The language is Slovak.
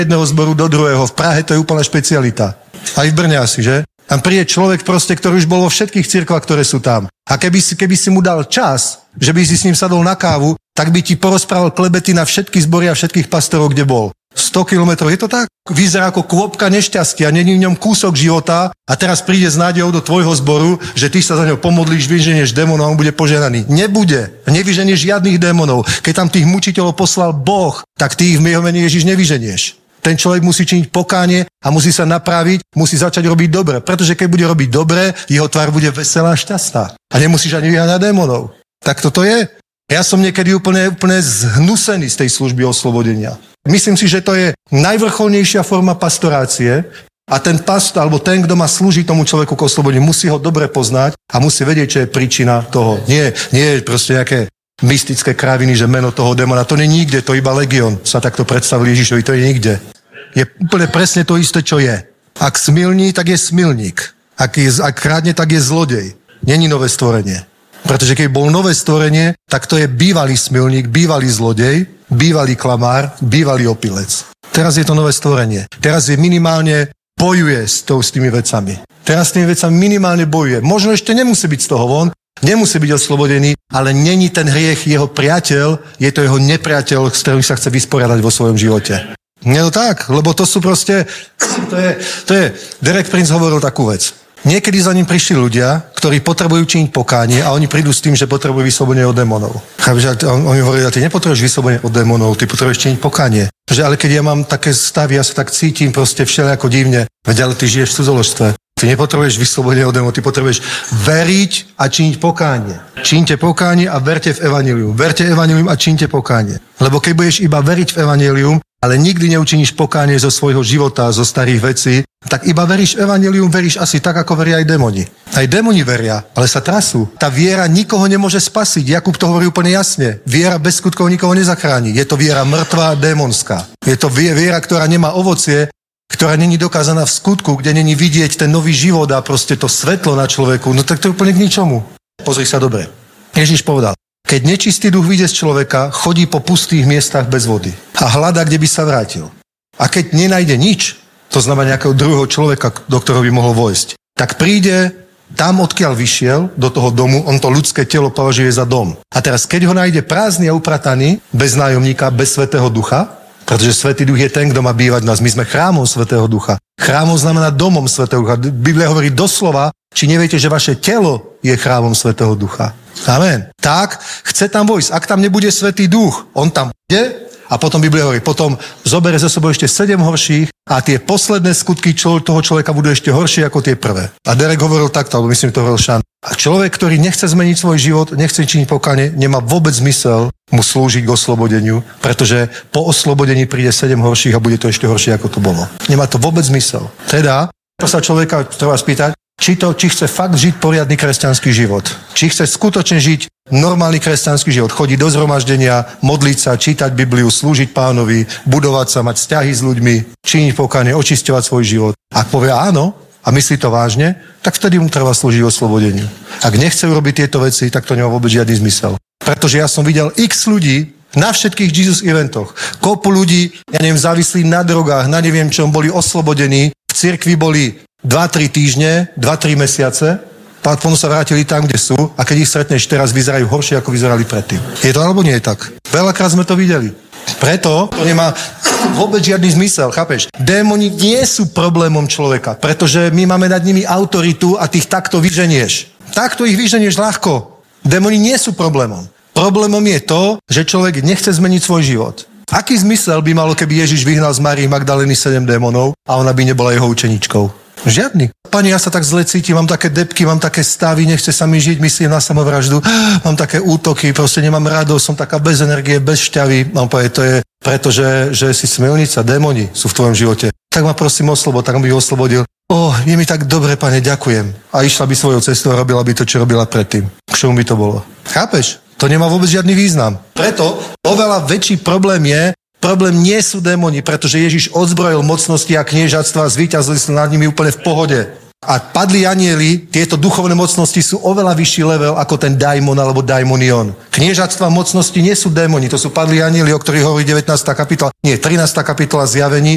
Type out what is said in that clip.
jedného zboru do druhého. V Prahe to je úplná špecialita. Aj v Brne asi, že? Tam príde človek proste, ktorý už bol vo všetkých cirkvách, ktoré sú tam. A keby si mu dal čas, že by si s ním sadol na kávu, tak by ti porozprával klebety na všetky zbory a všetkých pastorov, kde bol. 100 kilometrov, je to tak? Vyzerá ako kôpka nešťastia, není v ňom kúsok života a teraz príde s nádejou do tvojho zboru, že ty sa za ňou pomodlíš, vyženieš démonov a on bude poženaný. Nebude. Nevyženieš žiadnych démonov. Keď tam tých mučiteľov poslal Boh, tak ty ich v jeho mene Ježiš nevyženieš. Ten človek musí činiť pokánie a musí sa napraviť, musí začať robiť dobre. Pretože keď bude robiť dobre, jeho tvár bude veselá a šťastná. A nemusíš ani vyháňať démonov. Tak toto je. Ja som niekedy úplne zhnusený z tej služby oslobodenia. Myslím si, že to je najvrcholnejšia forma pastorácie a ten pastor, alebo ten, kto má slúžiť tomu človeku k oslobodeniu, musí ho dobre poznať a musí vedieť, čo je príčina toho. Nie je proste nejaké mystické kráviny, že meno toho démona, to nie je nikde, to iba Legión sa takto predstavil Ježišovi, to je nikde. Je úplne presne to isté, čo je. Ak smilní, tak je smilník. Ak krádne, tak je zlodej. Není nové stvorenie. Pretože keď bol nové stvorenie, tak to je bývalý smilník, bývalý zlodej, bývalý klamár, bývalý opilec. Teraz je to nové stvorenie. Teraz je minimálne bojuje s tými vecami. Teraz s tými vecami minimálne bojuje. Možno ešte nemusí byť z toho von, nemusí byť oslobodený, ale není ten hriech jeho priateľ, je to jeho nepriateľ, s ktorým sa chce vysporiadať vo svojom živote. Nie to tak, lebo to sú proste, to je, Derek Prince hovoril takú vec. Niekedy za ním prišli ľudia, ktorí potrebujú činiť pokánie a oni prídu s tým, že potrebujú vyslobodenie od démonov. Oni hovorí, ty nepotrebuješ vyslobodenie od démonov, ty potrebuješ činiť pokánie. Že ale keď ja mám také stavy, ja sa tak cítim proste všelijako divne, veď ale ty žiješ v cudzoložstve. Ty nepotrebuješ vyslobodenie od démonov, ty potrebuješ veriť a činiť pokánie. Čiňte pokánie a verte v evanjelium. Verte evanjelium a čiňte pokánie. Lebo keď budeš iba veriť v evanjelium, ale nikdy neučiníš pokánie zo svojho života, zo starých vecí, tak iba veríš evanjelium, veríš asi tak, ako veria aj démoni. Aj démoni veria, ale sa trasú. Tá viera nikoho nemôže spasiť. Jakub to hovorí úplne jasne. Viera bez skutkov nikoho nezachráni. Je to viera mŕtvá, démonská. Je to viera, ktorá nemá ovocie, ktorá není dokázaná v skutku, kde není vidieť ten nový život a proste to svetlo na človeku. No tak to je úplne k ničomu. Pozri sa dobre. Ježiš povedal, keď nečistý duch vyjde z človeka, chodí po pustých miestach bez vody a hľadá, kde by sa vrátil. A keď nenájde nič, to znamená nejakého druhého človeka, do ktorého by mohol vojsť, tak príde tam, odkiaľ vyšiel, do toho domu, on to ľudské telo považuje za dom. A teraz, keď ho nájde prázdny a uprataný, bez nájomníka, bez Svätého Ducha, pretože Svätý Duch je ten, kto má bývať v nás, my sme chrámom Svätého Ducha. Chrámom znamená domom Svätého Ducha. Biblia hovorí doslova, či neviete, že vaše telo je chrámom Svätého Ducha. Amen. Tak, chce tam vojsť. Ak tam nebude Svätý Duch, on tam bude a potom Biblia hovorí, potom zobere za sebou ešte 7 horších a tie posledné skutky toho človeka budú ešte horšie ako tie prvé. A Derek hovoril takto, alebo myslím, to hovoril Šan. A človek, ktorý nechce zmeniť svoj život, nechce činiť pokánie, nemá vôbec zmysel mu slúžiť k oslobodeniu, pretože po oslobodení príde 7 horších a bude to ešte horšie, ako to bolo. Nemá to vôbec zmysel. Teda, to sa človeka treba spýtať, či chce fakt žiť poriadny kresťanský život. Či chce skutočne žiť normálny kresťanský život. Chodiť do zhromaždenia, modliť sa, čítať Bibliu, slúžiť Pánovi, budovať sa, mať vzťahy s ľuďmi, činiť pokánie, očisťovať svoj život. Ak povie áno a myslí to vážne, tak vtedy mu treba slúžiť oslobodeniu. Ak nechce urobiť tieto veci, tak to nemá vôbec žiadny zmysel. Pretože ja som videl x ľudí na všetkých Jesus eventoch. Kopu ľudí, závislí na drogách, na neviem čom, boli oslobodení, v cirkvi boli 2-3 týždne, 2-3 mesiace, potom sa vrátili tam, kde sú a keď ich stretneš teraz, vyzerajú horšie, ako vyzerali predtým. Je to alebo nie je tak? Veľakrát sme to videli. Preto to nemá vôbec žiadny zmysel, chápeš? Démoni nie sú problémom človeka, pretože my máme nad nimi autoritu a tých takto vyženieš. Takto ich vyženieš ľahko. Démoni nie sú problémom. Problémom je to, že človek nechce zmeniť svoj život. Aký zmysel by malo, keby Ježiš vyhnal z Márii Magdalény 7 démonov a ona by nebola jeho učeničkou? Žiadny. Pani, ja sa tak zle cítim, mám také depky, mám také stavy, nechce sa mi žiť, myslím na samovraždu, mám také útoky, proste nemám radosť, som taká bez energie, bez šťavy. Mám povedať, to je preto, že si smilnica, démoni sú v tvojom živote. Tak ma prosím oslobod, tak by ho oslobodil. Je mi tak dobre, pane, ďakujem. A išla by svojou cestou a robila by to, čo robila predtým. K čomu by to bolo? Chápeš? To nemá vôbec žiadny význam. Preto oveľa väčší problém nie sú démoni, pretože Ježiš odzbrojil mocnosti a kniežatstva a zvíťazili sú nad nimi úplne v pohode. A padli anjeli, tieto duchovné mocnosti sú oveľa vyšší level ako ten daimon alebo daimonion. Kniežatstva mocnosti nie sú démoni, to sú padli anjeli, o ktorých hovorí 19. kapitola, nie, 13. kapitola Zjavení,